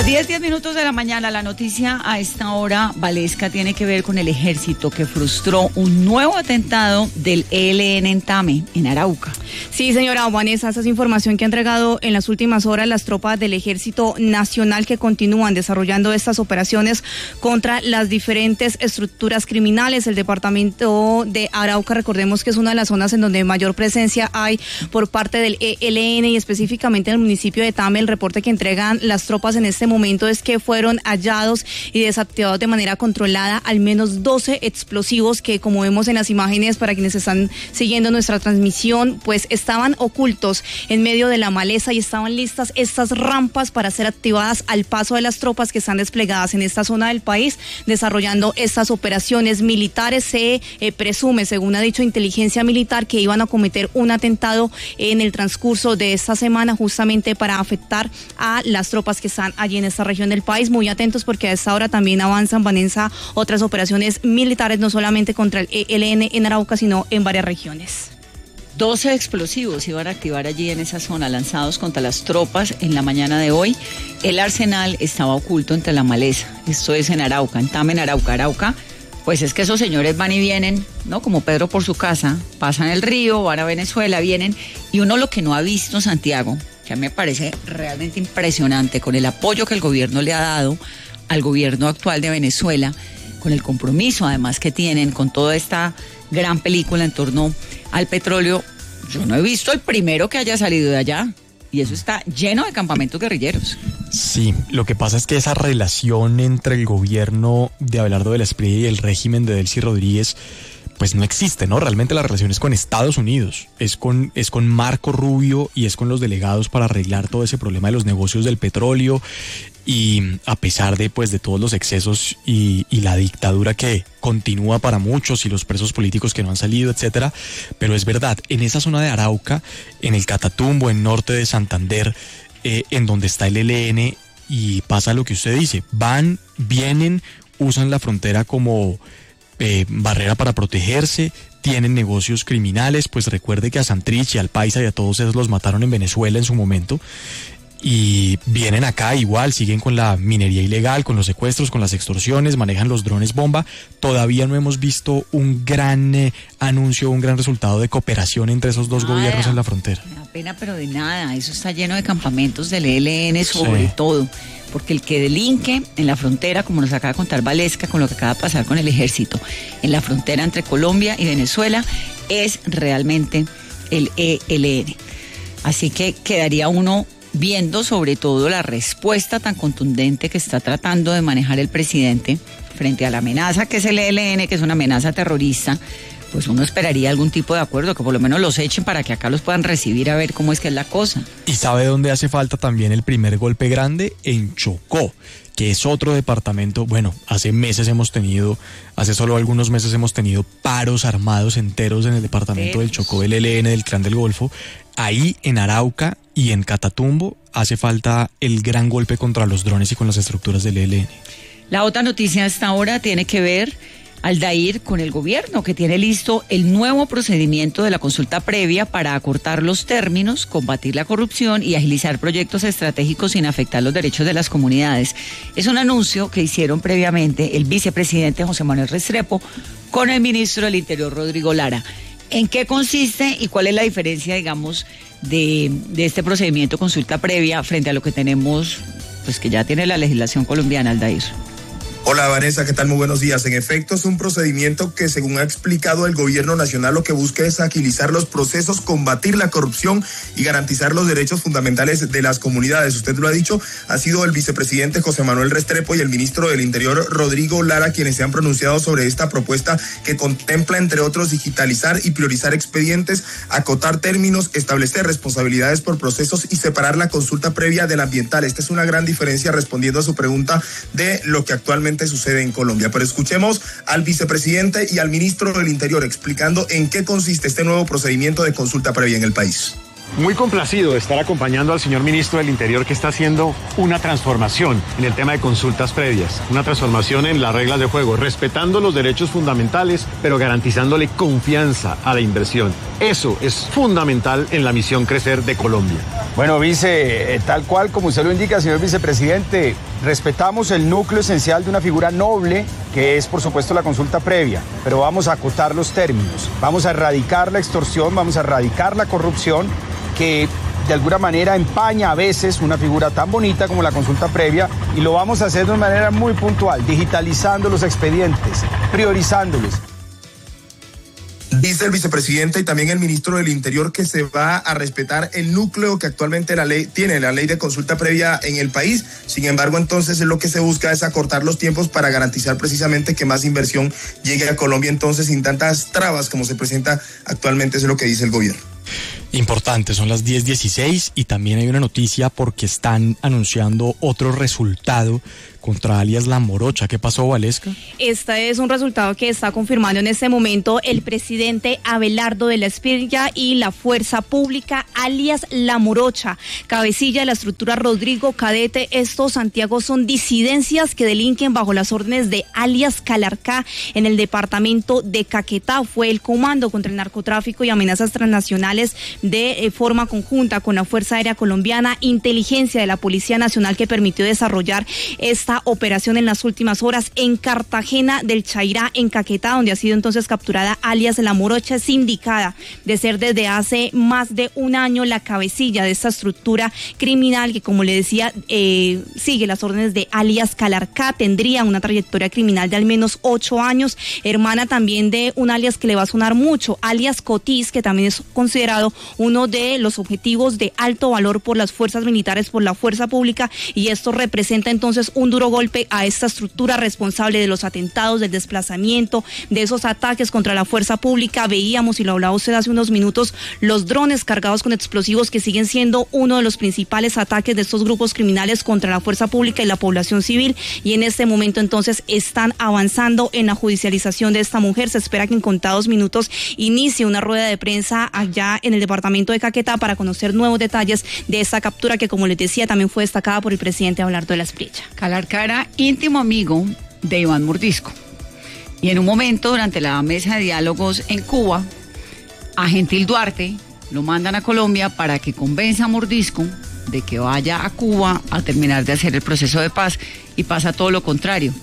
Las 10:10 de la mañana, la noticia a esta hora, Valesca, tiene que ver con el ejército que frustró un nuevo atentado del ELN en Tame, en Arauca. Sí, señora Vanessa, esa es información que ha entregado en las últimas horas las tropas del Ejército Nacional que continúan desarrollando estas operaciones contra las diferentes estructuras criminales. El departamento de Arauca, recordemos que es una de las zonas en donde mayor presencia hay por parte del ELN y específicamente en el municipio de Tame. El reporte que entregan las tropas en este momento es que fueron hallados y desactivados de manera controlada al menos 12 explosivos que, como vemos en las imágenes para quienes están siguiendo nuestra transmisión, pues estaban ocultos en medio de la maleza y estaban listas estas rampas para ser activadas al paso de las tropas que están desplegadas en esta zona del país desarrollando estas operaciones militares. Se presume, según ha dicho inteligencia militar, que iban a cometer un atentado en el transcurso de esta semana justamente para afectar a las tropas que están allí en esta región del país. Muy atentos porque a esta hora también avanzan, Vanessa, otras operaciones militares, no solamente contra el ELN en Arauca, sino en varias regiones. 12 explosivos iban a activar allí en esa zona, lanzados contra las tropas en la mañana de hoy. El arsenal estaba oculto entre la maleza. Esto es en Arauca, en Tame, en Arauca. Arauca, pues es que esos señores van y vienen, ¿no? Como Pedro por su casa, pasan el río, van a Venezuela, vienen, y uno lo que no ha visto, Santiago, que a mí me parece realmente impresionante, con el apoyo que el gobierno le ha dado al gobierno actual de Venezuela, con el compromiso además que tienen con toda esta gran película en torno al petróleo. Yo no he visto el primero que haya salido de allá, y eso está lleno de campamentos guerrilleros. Sí, lo que pasa es que esa relación entre el gobierno de Abelardo de la Espriella y el régimen de Delcy Rodríguez pues no existe, ¿no? Realmente la relación es con Estados Unidos, es con Marco Rubio y es con los delegados para arreglar todo ese problema de los negocios del petróleo. Y a pesar de todos los excesos y la dictadura que continúa para muchos y los presos políticos que no han salido, etcétera, pero es verdad, en esa zona de Arauca, en el Catatumbo, en norte de Santander, en donde está el ELN, y pasa lo que usted dice, van, vienen, usan la frontera como barrera para protegerse, tienen negocios criminales. Pues recuerde que a Santrich y al Paisa y a todos esos los mataron en Venezuela en su momento, y vienen acá igual, siguen con la minería ilegal, con los secuestros, con las extorsiones, manejan los drones bomba. Todavía no hemos visto un gran anuncio, un gran resultado de cooperación entre esos dos gobiernos en la frontera. Me da pena, pero de nada, eso está lleno de campamentos del ELN sobre todo, porque el que delinque en la frontera, como nos acaba de contar Valesca, con lo que acaba de pasar con el ejército, en la frontera entre Colombia y Venezuela, es realmente el ELN. Así que quedaría uno viendo sobre todo la respuesta tan contundente que está tratando de manejar el presidente frente a la amenaza que es el ELN, que es una amenaza terrorista. Pues uno esperaría algún tipo de acuerdo, que por lo menos los echen para que acá los puedan recibir, a ver cómo es que es la cosa. ¿Y sabe dónde hace falta también el primer golpe grande? En Chocó, que es otro departamento. Bueno, hace solo algunos meses hemos tenido paros armados enteros en el departamento del Chocó, del ELN, del Clan del Golfo. Ahí en Arauca y en Catatumbo hace falta el gran golpe contra los drones y con las estructuras del ELN. La otra noticia hasta ahora tiene que ver, Aldair, con el gobierno, que tiene listo el nuevo procedimiento de la consulta previa para acortar los términos, combatir la corrupción y agilizar proyectos estratégicos sin afectar los derechos de las comunidades. Es un anuncio que hicieron previamente el vicepresidente José Manuel Restrepo con el ministro del Interior, Rodrigo Lara. ¿En qué consiste y cuál es la diferencia, digamos, de este procedimiento consulta previa frente a lo que tenemos, pues que ya tiene la legislación colombiana, Aldair? Hola Vanessa, ¿qué tal? Muy buenos días. En efecto, es un procedimiento que, según ha explicado el gobierno nacional, lo que busca es agilizar los procesos, combatir la corrupción y garantizar los derechos fundamentales de las comunidades. Usted lo ha dicho, ha sido el vicepresidente José Manuel Restrepo y el ministro del Interior Rodrigo Lara quienes se han pronunciado sobre esta propuesta que contempla, entre otros, digitalizar y priorizar expedientes, acotar términos, establecer responsabilidades por procesos y separar la consulta previa de la ambiental. Esta es una gran diferencia, respondiendo a su pregunta de lo que actualmente sucede en Colombia. Pero escuchemos al vicepresidente y al ministro del Interior explicando en qué consiste este nuevo procedimiento de consulta previa en el país. Muy complacido de estar acompañando al señor ministro del Interior, que está haciendo una transformación en el tema de consultas previas, una transformación en las reglas de juego, respetando los derechos fundamentales, pero garantizándole confianza a la inversión. Eso es fundamental en la misión Crecer de Colombia. Bueno, Bueno, vice, tal cual como usted lo indica, señor vicepresidente, respetamos el núcleo esencial de una figura noble, que es, por supuesto, la consulta previa, pero vamos a acotar los términos, vamos a erradicar la extorsión, vamos a erradicar la corrupción, que de alguna manera empaña a veces una figura tan bonita como la consulta previa, y lo vamos a hacer de una manera muy puntual, digitalizando los expedientes, priorizándolos. Dice el vicepresidente y también el ministro del Interior que se va a respetar el núcleo que actualmente la ley de consulta previa en el país. Sin embargo, entonces lo que se busca es acortar los tiempos para garantizar precisamente que más inversión llegue a Colombia, entonces sin tantas trabas como se presenta actualmente, eso es lo que dice el gobierno. Importante, son las 10:16 y también hay una noticia porque están anunciando otro resultado contra alias La Morocha. ¿Qué pasó, Valesca? Este es un resultado que está confirmando en este momento el presidente Abelardo de la Espriella y la Fuerza Pública, alias La Morocha, cabecilla de la estructura Rodrigo Cadete. Estos, Santiago, son disidencias que delinquen bajo las órdenes de alias Calarcá en el departamento de Caquetá. Fue el Comando contra el Narcotráfico y Amenazas Transnacionales de forma conjunta con la Fuerza Aérea Colombiana, inteligencia de la Policía Nacional, que permitió desarrollar esta operación en las últimas horas en Cartagena del Chairá, en Caquetá, donde ha sido entonces capturada alias La Morocha. Es indicada de ser desde hace más de un año la cabecilla de esta estructura criminal que, como le decía, sigue las órdenes de alias Calarcá. Tendría una trayectoria criminal de al menos 8 años, hermana también de un alias que le va a sonar mucho, alias Cotiz, que también es considerado uno de los objetivos de alto valor por las fuerzas militares, por la fuerza pública, y esto representa entonces un duro golpe a esta estructura responsable de los atentados, del desplazamiento, de esos ataques contra la fuerza pública. Veíamos, y lo hablaba usted hace unos minutos, los drones cargados con explosivos, que siguen siendo uno de los principales ataques de estos grupos criminales contra la fuerza pública y la población civil, y en este momento entonces están avanzando en la judicialización de esta mujer. Se espera que en contados minutos inicie una rueda de prensa allá en el departamento de Caquetá para conocer nuevos detalles de esta captura que, como les decía, también fue destacada por el presidente Abelardo de la Espriella. Calarcá era íntimo amigo de Iván Mordisco, y en un momento durante la mesa de diálogos en Cuba, a Gentil Duarte lo mandan a Colombia para que convenza a Mordisco de que vaya a Cuba a terminar de hacer el proceso de paz, y pasa todo lo contrario.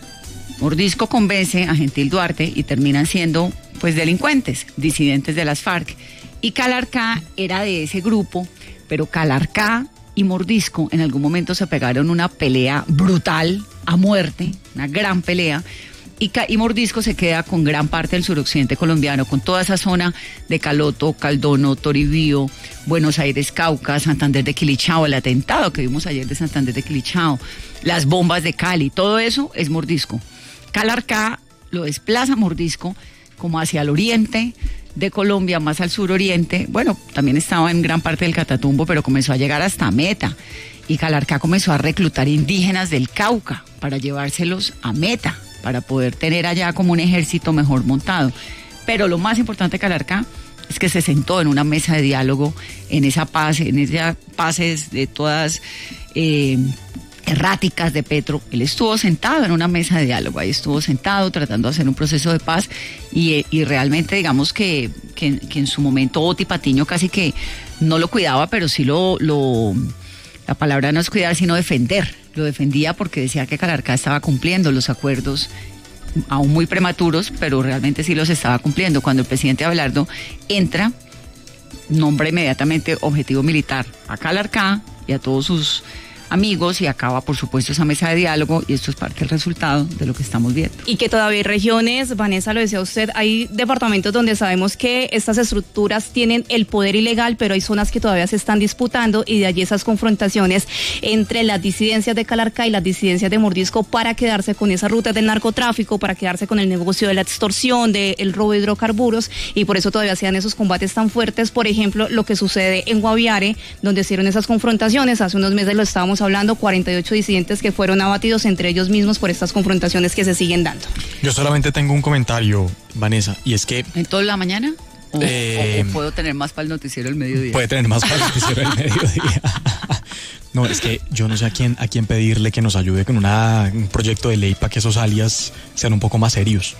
Mordisco convence a Gentil Duarte y terminan siendo pues delincuentes, disidentes de las FARC. Y Calarcá era de ese grupo, pero Calarcá y Mordisco en algún momento se pegaron una pelea brutal, a muerte, una gran pelea, y Mordisco se queda con gran parte del suroccidente colombiano, con toda esa zona de Caloto, Caldono, Toribío, Buenos Aires, Cauca, Santander de Quilichao, el atentado que vimos ayer de Santander de Quilichao, las bombas de Cali, todo eso es Mordisco. Calarcá lo desplaza Mordisco como hacia el oriente de Colombia, más al suroriente. Bueno, también estaba en gran parte del Catatumbo, pero comenzó a llegar hasta Meta, y Calarcá comenzó a reclutar indígenas del Cauca para llevárselos a Meta, para poder tener allá como un ejército mejor montado. Pero lo más importante de Calarcá es que se sentó en una mesa de diálogo, en esa paz, paces de todas erráticas de Petro. Él estuvo sentado en una mesa de diálogo, ahí estuvo sentado tratando de hacer un proceso de paz, y realmente digamos que en su momento Oti Patiño casi que no lo cuidaba, pero sí la palabra no es cuidar sino defender, lo defendía porque decía que Calarcá estaba cumpliendo los acuerdos, aún muy prematuros, pero realmente sí los estaba cumpliendo. Cuando el presidente Abelardo entra, nombra inmediatamente objetivo militar a Calarcá y a todos sus amigos, y acaba por supuesto esa mesa de diálogo, y esto es parte del resultado de lo que estamos viendo. Y que todavía hay regiones, Vanessa, lo decía usted, hay departamentos donde sabemos que estas estructuras tienen el poder ilegal, pero hay zonas que todavía se están disputando, y de allí esas confrontaciones entre las disidencias de Calarcá y las disidencias de Mordisco para quedarse con esas rutas del narcotráfico, para quedarse con el negocio de la extorsión, del robo de hidrocarburos, y por eso todavía se dan esos combates tan fuertes. Por ejemplo, lo que sucede en Guaviare, donde se dieron esas confrontaciones, hace unos meses lo estábamos hablando, 48 disidentes que fueron abatidos entre ellos mismos por estas confrontaciones que se siguen dando. Yo solamente tengo un comentario, Vanessa, y es que... ¿En toda la mañana? ¿O puedo tener más para el noticiero del mediodía? Puede tener más para el noticiero del mediodía. No, es que yo no sé a quién pedirle que nos ayude con un proyecto de ley para que esos alias sean un poco más serios.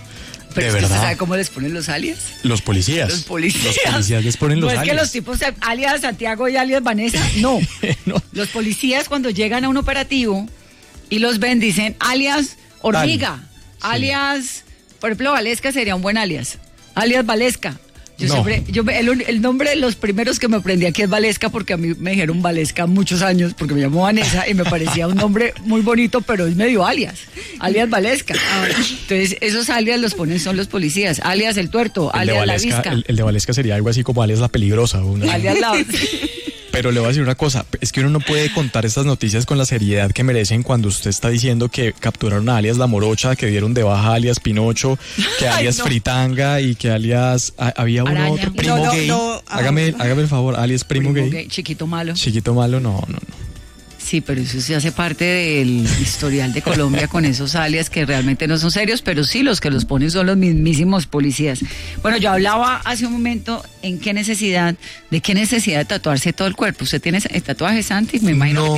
Pero ¿De ¿usted verdad? sabe cómo les ponen los alias? Los policías. Los policías. Los policías les ponen los No es alias. que los tipos alias Santiago y alias Vanessa, no. No. Los policías cuando llegan a un operativo y los ven dicen alias Hormiga, Sí. alias, por ejemplo, Valesca sería un buen alias, alias Valesca. Yo No. siempre, el nombre de los primeros que me aprendí aquí es Valesca porque a mí me dijeron Valesca muchos años porque me llamo Vanessa y me parecía un nombre muy bonito, pero es medio alias Valesca. Entonces esos alias los ponen son los policías, alias el tuerto, El de alias la Valesca, visca, el de Valesca sería algo así como alias la peligrosa. alias la... Pero le voy a decir una cosa, es que uno no puede contar estas noticias con la seriedad que merecen cuando usted está diciendo que capturaron a alias La Morocha, que dieron de baja a alias Pinocho, que Ay, alias no. Fritanga y que alias... había uno Araña. otro, Primo No, no, Gay. no, hágame el favor, alias Primo Gay. Chiquito malo. Chiquito malo, no. Sí, pero eso sí hace parte del historial de Colombia con esos alias que realmente no son serios, pero sí los que los ponen son los mismísimos policías. Bueno, yo hablaba hace un momento de qué necesidad de tatuarse todo el cuerpo. ¿Usted tiene tatuajes, Santi? Me imagino No, que